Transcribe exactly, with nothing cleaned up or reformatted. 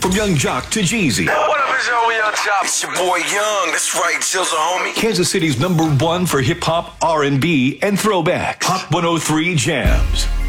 From Young Jock to Jeezy. What up, it's your Young Jock? It's your boy Young. That's right, Chills, homie. Kansas City's number one for hip hop, R and B, and throwback. Hot one oh three Jams.